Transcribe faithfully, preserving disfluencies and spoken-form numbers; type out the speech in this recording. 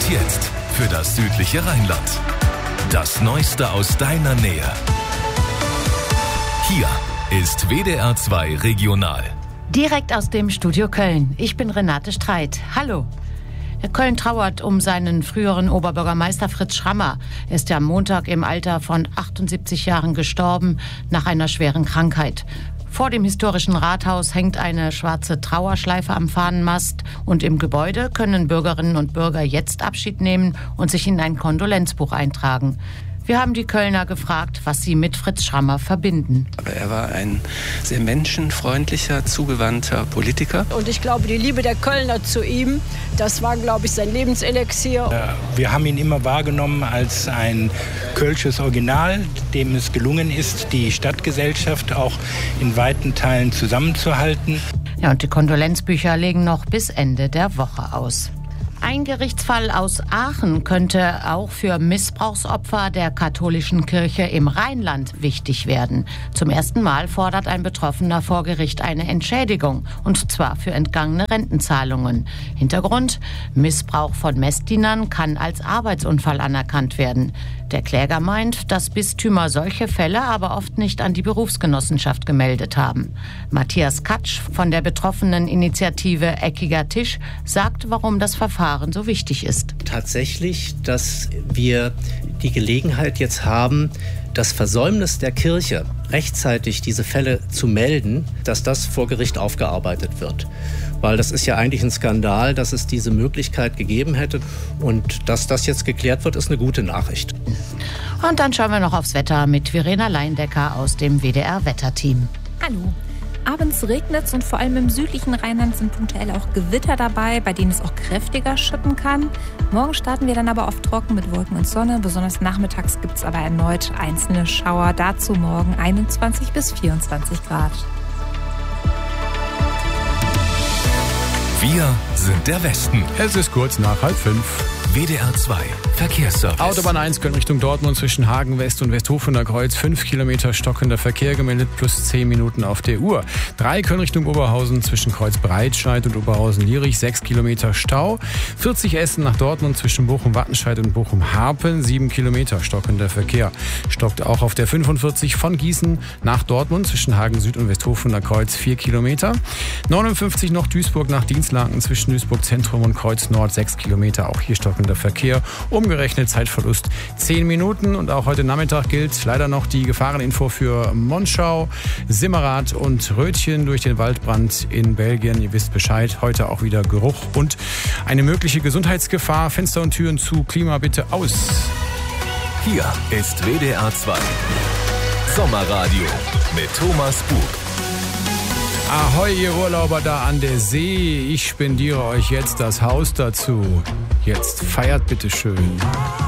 Und jetzt für das südliche Rheinland. Das Neueste aus deiner Nähe. Hier ist W D R zwei Regional. Direkt aus dem Studio Köln. Ich bin Renate Streit. Hallo. Köln trauert um seinen früheren Oberbürgermeister Fritz Schrammer. Er ist ja am Montag im Alter von achtundsiebzig Jahren gestorben nach einer schweren Krankheit. Vor dem historischen Rathaus hängt eine schwarze Trauerschleife am Fahnenmast und im Gebäude können Bürgerinnen und Bürger jetzt Abschied nehmen und sich in ein Kondolenzbuch eintragen. Wir haben die Kölner gefragt, was sie mit Fritz Schrammer verbinden. Aber er war ein sehr menschenfreundlicher, zugewandter Politiker. Und ich glaube, die Liebe der Kölner zu ihm, das war, glaube ich, sein Lebenselixier. Wir haben ihn immer wahrgenommen als ein kölsches Original, dem es gelungen ist, die Stadtgesellschaft auch in weiten Teilen zusammenzuhalten. Ja, und die Kondolenzbücher legen noch bis Ende der Woche aus. Ein Gerichtsfall aus Aachen könnte auch für Missbrauchsopfer der katholischen Kirche im Rheinland wichtig werden. Zum ersten Mal fordert ein Betroffener vor Gericht eine Entschädigung, und zwar für entgangene Rentenzahlungen. Hintergrund: Missbrauch von Messdienern kann als Arbeitsunfall anerkannt werden. Der Kläger meint, dass Bistümer solche Fälle aber oft nicht an die Berufsgenossenschaft gemeldet haben. Matthias Katsch von der betroffenen Initiative Eckiger Tisch sagt, warum das Verfahren so wichtig ist. Tatsächlich, dass wir die Gelegenheit jetzt haben, das Versäumnis der Kirche, rechtzeitig diese Fälle zu melden, dass das vor Gericht aufgearbeitet wird. Weil das ist ja eigentlich ein Skandal, dass es diese Möglichkeit gegeben hätte. Und dass das jetzt geklärt wird, ist eine gute Nachricht. Und dann schauen wir noch aufs Wetter mit Verena Leindecker aus dem W D R-Wetterteam. Hallo. Abends regnet es und vor allem im südlichen Rheinland sind punktuell auch Gewitter dabei, bei denen es auch kräftiger schütten kann. Morgen starten wir dann aber oft trocken mit Wolken und Sonne. Besonders nachmittags gibt es aber erneut einzelne Schauer. Dazu morgen einundzwanzig bis vierundzwanzig Grad. Wir sind der Westen. Es ist kurz nach halb fünf. W D R zwei Verkehrsservice. Autobahn eins Köln Richtung Dortmund zwischen Hagen West und Westhofener Kreuz. fünf Kilometer stockender Verkehr gemeldet, plus zehn Minuten auf der Uhr. drei Köln Richtung Oberhausen zwischen Kreuz Breitscheid und Oberhausen-Lierich. sechs Kilometer Stau. vierzig Essen nach Dortmund zwischen Bochum-Wattenscheid und Bochum-Harpen. sieben Kilometer stockender Verkehr. Stockt auch auf der fünfundvierzig von Gießen nach Dortmund zwischen Hagen Süd und Westhofener Kreuz. vier Kilometer. neunundfünfzig noch Duisburg nach Dienstlaken zwischen Duisburg Zentrum und Kreuz Nord. sechs Kilometer. Auch hier stockender Verkehr. Umgerechnet Zeitverlust zehn Minuten. Und auch heute Nachmittag gilt leider noch die Gefahreninfo für Monschau, Simmerath und Rötchen durch den Waldbrand in Belgien. Ihr wisst Bescheid. Heute auch wieder Geruch und eine mögliche Gesundheitsgefahr. Fenster und Türen zu. Klima bitte aus. Hier ist W D R zwei Sommerradio mit Thomas Bug. Ahoi, ihr Urlauber da an der See. Ich spendiere euch jetzt das Haus dazu. Jetzt feiert bitte schön.